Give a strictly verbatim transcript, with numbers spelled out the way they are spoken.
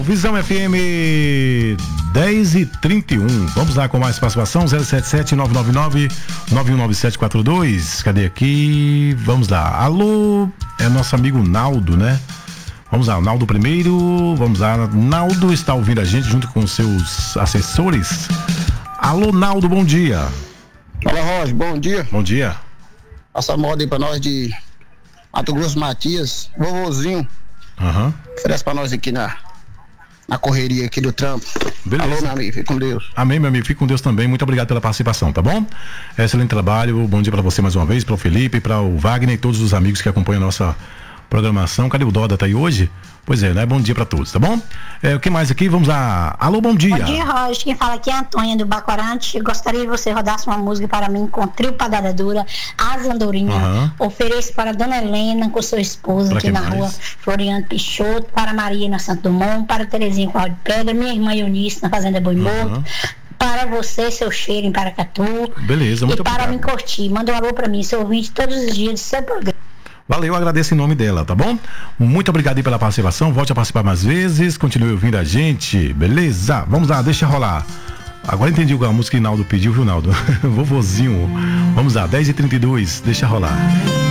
Visão F M dez e trinta e um. Vamos lá com mais participação. zero sete sete nove nove nove nove um nove sete quatro dois. Cadê aqui? Vamos lá. Alô, é nosso amigo Naldo, né? Vamos lá, o Naldo primeiro. Vamos lá. Naldo está ouvindo a gente junto com seus assessores. Alô, Naldo, bom dia. Fala, Roger, bom dia. Bom dia. Passa a moda aí pra nós de Mato Grosso Matias, vovozinho. Aham. Uhum. Oferece pra nós aqui na, na correria aqui do trampo. Beleza. Alô, meu amigo, fique com Deus. Amém, meu amigo, fique com Deus também. Muito obrigado pela participação, tá bom? Excelente trabalho, bom dia pra você mais uma vez, para o Felipe, para o Wagner e todos os amigos que acompanham a nossa programação. Cadê o Doda? Tá aí hoje? Pois é, né? Bom dia pra todos, tá bom? É, o que mais aqui? Vamos lá. Alô, bom dia. Bom dia, Roger. Quem fala aqui é a Antônia do Bacorante. Gostaria que você rodasse uma música para mim com Trio Padada Dura, As Andorinha. Uhum. Ofereço para Dona Helena com sua esposa pra aqui na mais? Rua Floriano Pichoto, para Maria na Santo Dumont, para Terezinha com de Pedra, minha irmã Eunice na Fazenda Boi Morto. Uhum. Para você, seu cheiro em Paracatu. Beleza, muito E para obrigado. me curtir. Manda um alô para mim, seu ouvinte todos os dias do seu programa. Valeu, agradeço em nome dela, tá bom? Muito obrigado aí pela participação, volte a participar mais vezes, continue ouvindo a gente, beleza? Vamos lá, deixa rolar. Agora entendi a música que o Naldo pediu, viu, Naldo? Vovozinho. Vamos lá, dez e trinta e dois, deixa rolar.